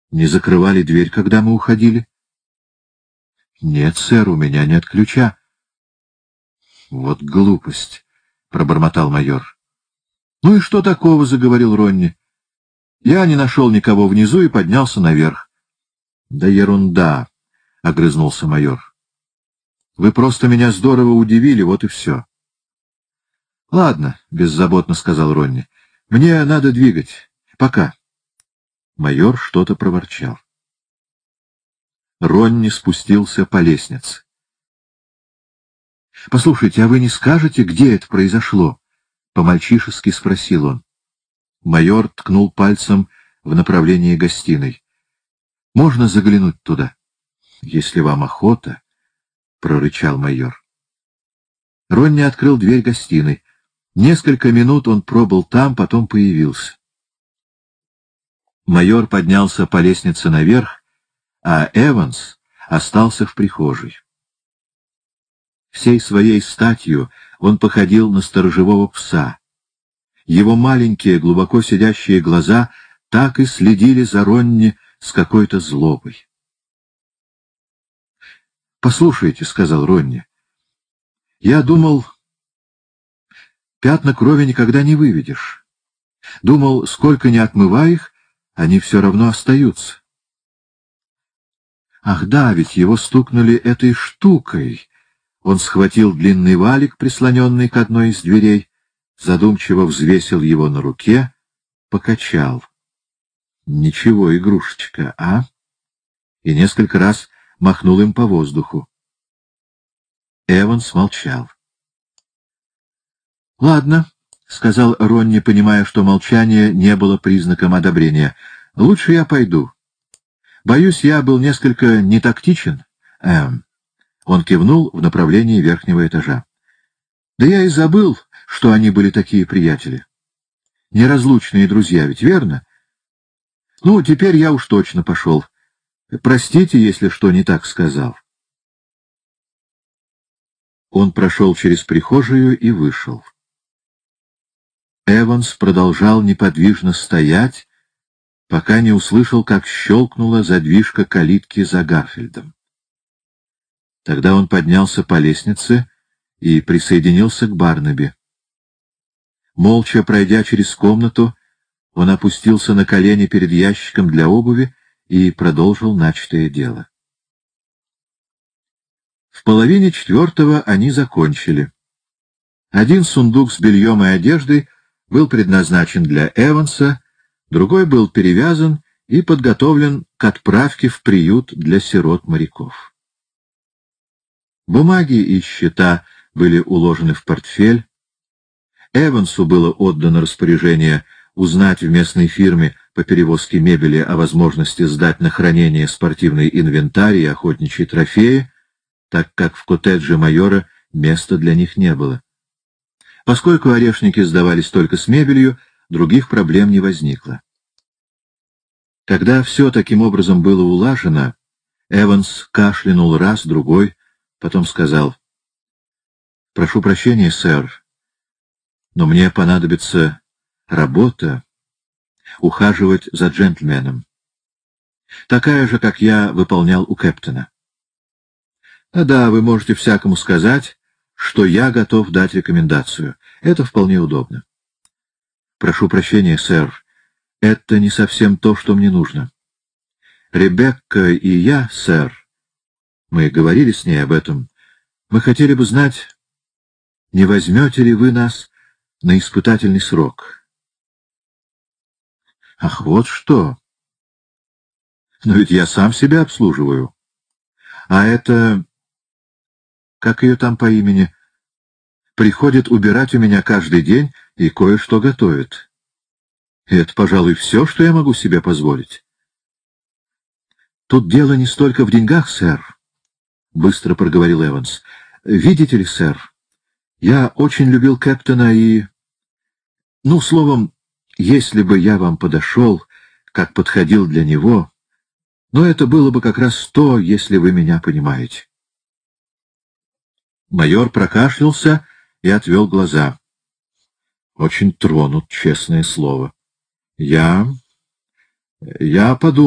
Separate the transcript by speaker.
Speaker 1: Не закрывали дверь, когда мы уходили? — Нет, сэр, у меня нет ключа. — Вот глупость, — пробормотал майор. — Ну и что такого, — заговорил Ронни. Я не нашел никого внизу и поднялся наверх. — Да ерунда, — огрызнулся майор. — Вы просто меня здорово удивили, вот и все. — Ладно, — беззаботно сказал Ронни. — Мне надо двигать. Пока. Майор что-то проворчал. Ронни спустился по лестнице. — Послушайте, а вы не скажете, где это произошло? — по-мальчишески спросил он. Майор ткнул пальцем в направлении гостиной. — Можно заглянуть туда? — Если вам охота, — прорычал майор. Ронни открыл дверь гостиной. Несколько минут он пробыл там, потом появился. Майор поднялся по лестнице наверх, а Эванс остался в прихожей. Всей своей статью он походил на сторожевого пса. Его маленькие, глубоко сидящие глаза так и следили за Ронни с какой-то злобой. — Послушайте, — сказал Ронни, — я думал, пятна крови никогда не выведешь. Думал, сколько ни отмывай их, они все равно остаются. Ах да, ведь его стукнули этой штукой. Он схватил длинный валик, прислоненный к одной из дверей, задумчиво взвесил его на руке, покачал. Ничего, игрушечка, а? И несколько раз махнул им по воздуху. Эванс молчал. — Ладно, — сказал Ронни, понимая, что молчание не было признаком одобрения. — Лучше я пойду. Боюсь, я был несколько нетактичен. Он кивнул в направлении верхнего этажа. Да я и забыл, что они были такие приятели. Неразлучные друзья, ведь верно? Ну, теперь я уж точно пошел. Простите, если что не так сказал. Он прошел через прихожую и вышел. Эванс продолжал неподвижно стоять, пока не услышал, как щелкнула задвижка калитки за Гарфилдом. Тогда он поднялся по лестнице и присоединился к Барнаби. Молча пройдя через комнату, он опустился на колени перед ящиком для обуви и продолжил начатое дело. В 3:30 они закончили. Один сундук с бельем и одеждой был предназначен для Эванса, другой был перевязан и подготовлен к отправке в приют для сирот-моряков. Бумаги и счета были уложены в портфель. Эвансу было отдано распоряжение узнать в местной фирме по перевозке мебели о возможности сдать на хранение спортивный инвентарь и охотничьи трофеи, так как в коттедже майора места для них не было. Поскольку орешники сдавались только с мебелью, других проблем не возникло. Когда все таким образом было улажено, Эванс кашлянул раз, другой, потом сказал: — Прошу прощения, сэр, но мне понадобится работа, ухаживать за джентльменом. Такая же, как я выполнял у Кэптона. Да, вы можете всякому сказать, что я готов дать рекомендацию. Это вполне удобно. Прошу прощения, сэр, это не совсем то, что мне нужно. Ребекка и я, сэр, мы говорили с ней об этом, мы хотели бы знать, не возьмете ли вы нас на испытательный срок. Ах, вот что! Но ведь я сам себя обслуживаю. А это... как ее там по имени? Приходит убирать у меня каждый день и кое-что готовит. И это, пожалуй, все, что я могу себе позволить. Тут дело не столько в деньгах, сэр, — быстро проговорил Эванс. Видите ли, сэр, я очень любил Кэптона и... Ну, словом, если бы я вам подошел, как подходил для него, но это было бы как раз то, если вы меня понимаете. Майор прокашлялся и отвел глаза. Очень тронут, честное слово. Я подумал.